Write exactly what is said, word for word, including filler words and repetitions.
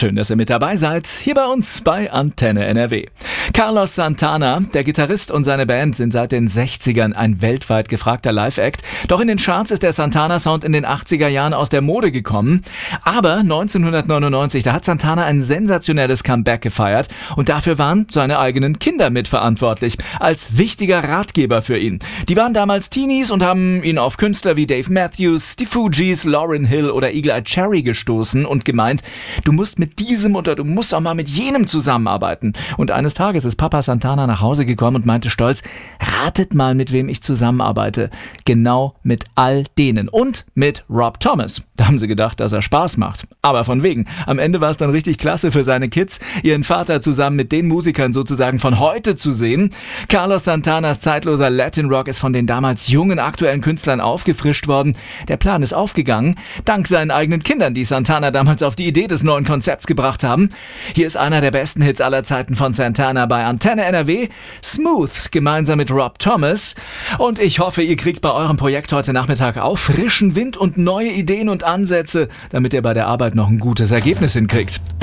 Schön, dass ihr mit dabei seid, hier bei uns bei Antenne N R W. Carlos Santana, der Gitarrist und seine Band sind seit den sechzigern ein weltweit gefragter Live-Act. Doch in den Charts ist der Santana-Sound in den achtziger Jahren aus der Mode gekommen. Aber neunzehnhundertneunundneunzig, da hat Santana ein sensationelles Comeback gefeiert und dafür waren seine eigenen Kinder mitverantwortlich, als wichtiger Ratgeber für ihn. Die waren damals Teenies und haben ihn auf Künstler wie Dave Matthews, die Fugees, Lauryn Hill oder Eagle Eye Cherry gestoßen und gemeint, du musst mit diesem oder du musst auch mal mit jenem zusammenarbeiten. Und eines Tages ist Papa Santana nach Hause gekommen und meinte stolz, ratet mal, mit wem ich zusammenarbeite. Genau mit all denen. Und mit Rob Thomas. Da haben sie gedacht, dass er Spaß macht. Aber von wegen. Am Ende war es dann richtig klasse für seine Kids, ihren Vater zusammen mit den Musikern sozusagen von heute zu sehen. Carlos Santanas zeitloser Latin Rock ist von den damals jungen aktuellen Künstlern aufgefrischt worden. Der Plan ist aufgegangen, dank seinen eigenen Kindern, die Santana damals auf die Idee des neuen Konzepts gebracht haben. Hier ist einer der besten Hits aller Zeiten von Santana bei Antenne N R W, Smooth, gemeinsam mit Rob Thomas. Und ich hoffe, ihr kriegt bei eurem Projekt heute Nachmittag auch frischen Wind und neue Ideen und Ansätze, damit ihr bei der Arbeit noch ein gutes Ergebnis hinkriegt.